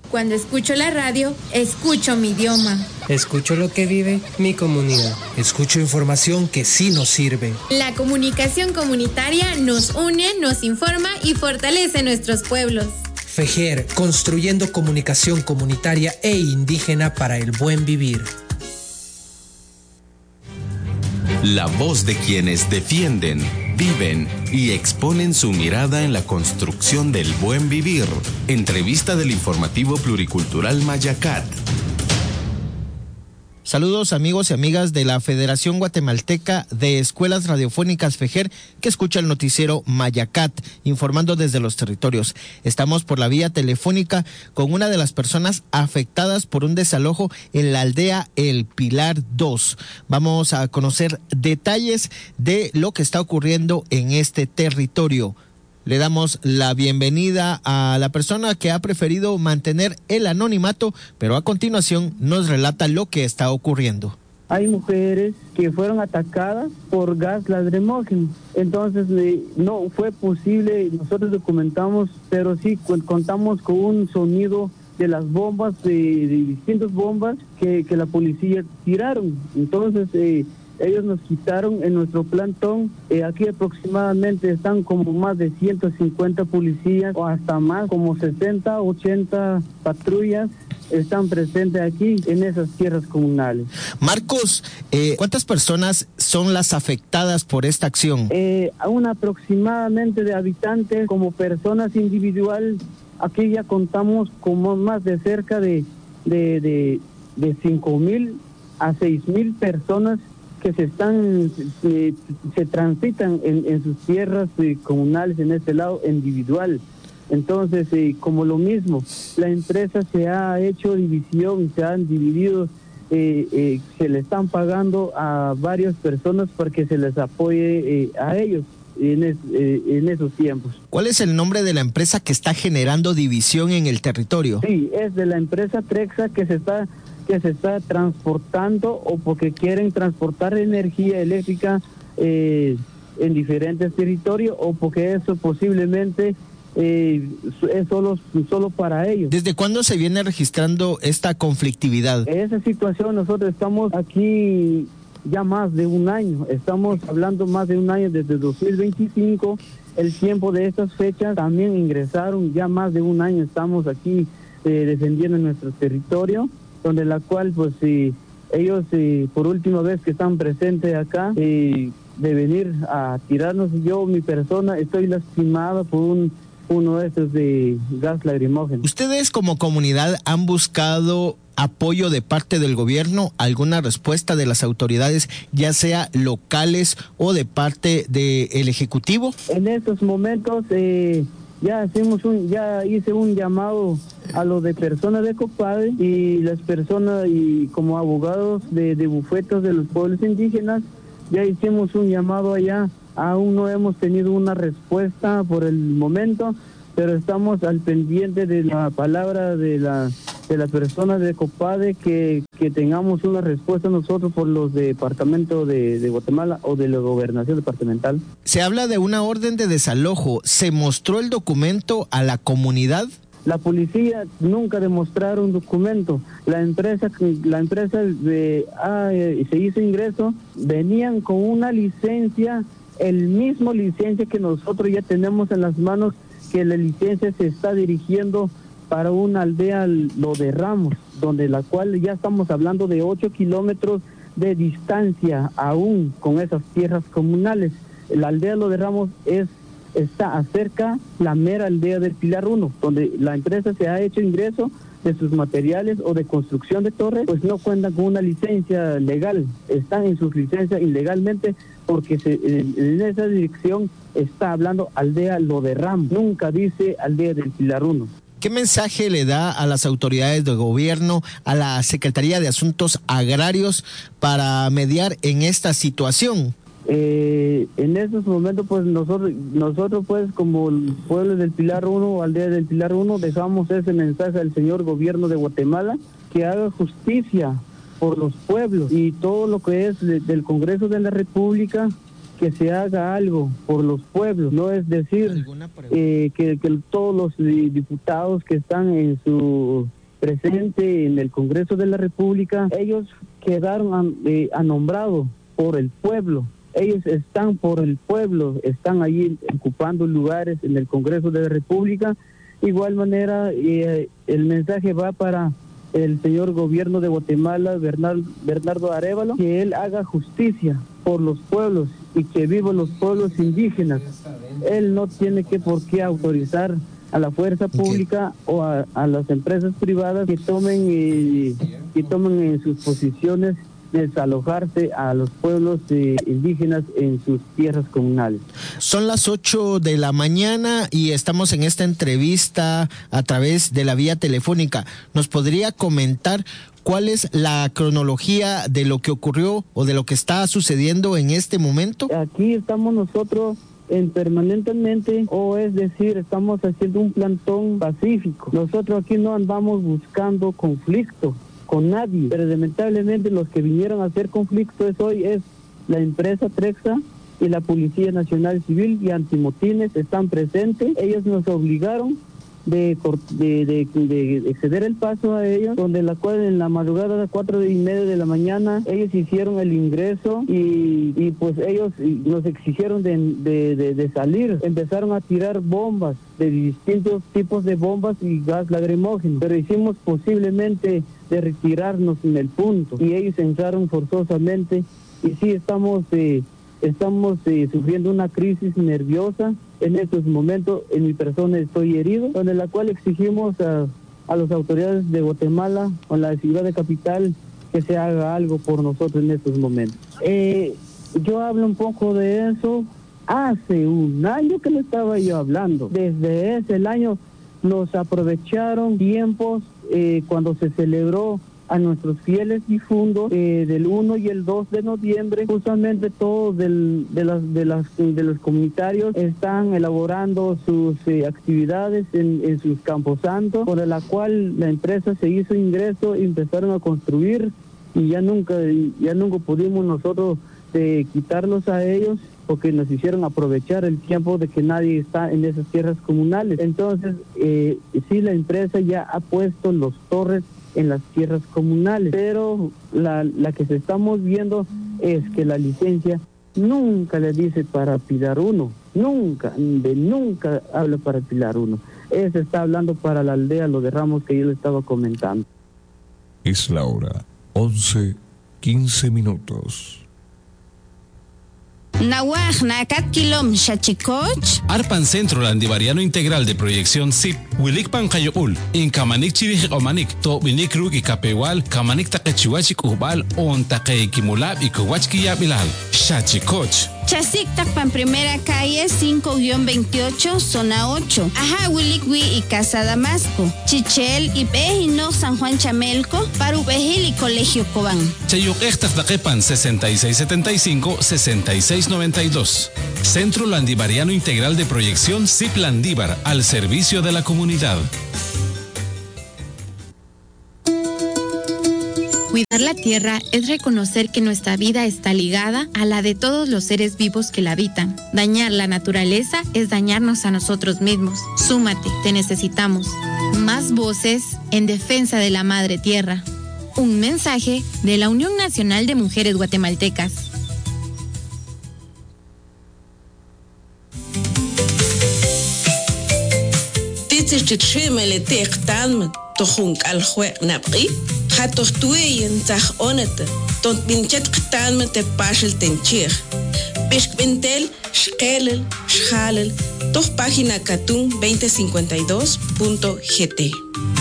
Cuando escucho la radio, escucho mi idioma. Escucho lo que vive mi comunidad. Escucho información que sí nos sirve. La comunicación comunitaria nos une, nos informa y fortalece nuestros pueblos. FEJER, construyendo comunicación comunitaria e indígena para el buen vivir. La voz de quienes defienden, viven y exponen su mirada en la construcción del buen vivir. Entrevista del informativo pluricultural Mayacat. Saludos amigos y amigas de la Federación Guatemalteca de Escuelas Radiofónicas FEJER, que escucha el noticiero Mayacat, informando desde los territorios. Estamos por la vía telefónica con una de las personas afectadas por un desalojo en la aldea El Pilar 2. Vamos a conocer detalles de lo que está ocurriendo en este territorio. Le damos la bienvenida a la persona que ha preferido mantener el anonimato, pero a continuación nos relata lo que está ocurriendo. Hay mujeres que fueron atacadas por gas lacrimógeno, entonces no fue posible, nosotros documentamos, pero sí contamos con un sonido de las bombas, de distintas bombas que la policía tiraron. Entonces ellos nos quitaron en nuestro plantón. Aquí aproximadamente están como más de 150 policías o hasta más, como 60, 80 patrullas están presentes aquí en esas tierras comunales. Marcos, ¿cuántas personas son las afectadas por esta acción? Aproximadamente de habitantes, como personas individuales, aquí ya contamos como más de cerca de 5,000 a 6,000 personas que se transitan en sus tierras comunales en este lado individual. Entonces, como lo mismo, la empresa se ha hecho división, se han dividido, se le están pagando a varias personas para que se les apoye a ellos en esos tiempos. ¿Cuál es el nombre de la empresa que está generando división en el territorio? Sí, es de la empresa Trexa que se está transportando, o porque quieren transportar energía eléctrica en diferentes territorios, o porque eso posiblemente es solo para ellos. ¿Desde cuándo se viene registrando esta conflictividad? Esa situación, nosotros estamos aquí ya más de un año, estamos hablando más de un año, desde 2025, el tiempo de estas fechas también ingresaron, ya más de un año estamos aquí defendiendo nuestro territorio, donde la cual pues ellos por última vez que están presentes acá de venir a tirarnos, mi persona estoy lastimada por uno de esos de gas lacrimógeno. ¿Ustedes como comunidad han buscado apoyo de parte del gobierno, alguna respuesta de las autoridades, ya sea locales o de parte del Ejecutivo? En estos momentos ya hice un llamado a lo de personas de COPADE y las personas, y como abogados de bufetes de los pueblos indígenas, ya hicimos un llamado allá. Aún no hemos tenido una respuesta por el momento, pero estamos al pendiente de la palabra de la persona de COPADE, que tengamos una respuesta nosotros por los departamentos de Guatemala o de la gobernación departamental. Se habla de una orden de desalojo. ¿Se mostró el documento a la comunidad? La policía nunca demostraron un documento. La empresa se hizo ingreso, venían con una licencia, el mismo licencia que nosotros ya tenemos en las manos, que la licencia se está dirigiendo para una aldea, Lo de Ramos, donde la cual ya estamos hablando de 8 kilómetros de distancia aún con esas tierras comunales. La aldea Lo de Ramos está acerca la mera aldea del Pilar 1, donde la empresa se ha hecho ingreso de sus materiales o de construcción de torres, pues no cuentan con una licencia legal, están en sus licencias ilegalmente, porque en esa dirección está hablando aldea Lo de Ramos, nunca dice aldea del Pilar 1. ¿Qué mensaje le da a las autoridades de gobierno, a la Secretaría de Asuntos Agrarios para mediar en esta situación? En estos momentos, pues nosotros pues como el pueblo del Pilar 1, aldea del Pilar 1, dejamos ese mensaje al señor gobierno de Guatemala, que haga justicia por los pueblos, y todo lo que es del Congreso de la República, que se haga algo por los pueblos. No es decir que todos los diputados que están en presente en el Congreso de la República, ellos quedaron nombrados por el pueblo. Ellos están por el pueblo, están allí ocupando lugares en el Congreso de la República. Igual manera, el mensaje va para el señor gobierno de Guatemala, Bernardo Arévalo, que él haga justicia por los pueblos y que vivan los pueblos indígenas. Él no tiene por qué autorizar a la fuerza pública o a las empresas privadas que tomen en sus posiciones desalojarse a los pueblos indígenas en sus tierras comunales. Son las 8 de la mañana y estamos en esta entrevista a través de la vía telefónica. ¿Nos podría comentar cuál es la cronología de lo que ocurrió o de lo que está sucediendo en este momento? Aquí estamos nosotros permanentemente, o es decir, estamos haciendo un plantón pacífico. Nosotros aquí no andamos buscando conflicto con nadie, pero lamentablemente los que vinieron a hacer conflicto hoy es la empresa Trexa y la Policía Nacional Civil y Antimotines están presentes. Ellos nos obligaron de exceder el paso a ellos, donde la cual en la madrugada de 4:30 de la mañana ellos hicieron el ingreso y pues ellos nos exigieron de salir. Empezaron a tirar bombas, de distintos tipos de bombas y gas lacrimógeno, pero hicimos posiblemente de retirarnos en el punto y ellos entraron forzosamente y sí estamos sufriendo una crisis nerviosa en estos momentos. En mi persona estoy herido, donde la cual exigimos a las autoridades de Guatemala o la ciudad de capital que se haga algo por nosotros en estos momentos. Yo hablo un poco de eso. Hace un año que le estaba yo hablando. Desde ese año nos aprovecharon tiempos cuando se celebró a nuestros fieles difuntos del 1 y el 2 de noviembre. Justamente todos de los comunitarios están elaborando sus actividades en sus camposantos, por la cual la empresa se hizo ingreso y empezaron a construir y ya nunca pudimos nosotros quitarlos a ellos, porque nos hicieron aprovechar el tiempo de que nadie está en esas tierras comunales. Entonces, sí, la empresa ya ha puesto los torres en las tierras comunales, pero la que se estamos viendo es que la licencia nunca le dice para Pilar 1, nunca habla para Pilar 1. Se está hablando para la aldea Lo de Ramos, que yo le estaba comentando. Es la hora 11:15. Nawaj nakat kilom shachikoch. Arpan Centro Landivariano Integral de Proyección SIP, Wilikpan Kayokul, in Kamanik Chivij Omanik, To Binik Ruk y Kapewal, Kamanik Takechiwachik Ubal, On Takekimulab y Kuwachki Yabilal, Shachikoch. Chasik Takpan Primera Calle 5-28, Zona 8. Ajá, Wilikwi y Casa Damasco. Chichel y Pejino San Juan Chamelco, Parubejil y Colegio Cobán. Chayuk Ektak Takepan 6675-6692. Centro Landivariano Integral de Proyección SIP Landívar, al servicio de la comunidad. Cuidar la tierra es reconocer que nuestra vida está ligada a la de todos los seres vivos que la habitan. Dañar la naturaleza es dañarnos a nosotros mismos. Súmate, te necesitamos. Más voces en defensa de la madre tierra. Un mensaje de la Unión Nacional de Mujeres Guatemaltecas. Hatohtueyen zah onete, tot binchet qtan me te pashel tenchir. Pishkventel, shkelel, shalel, toch página katun 2052.gt.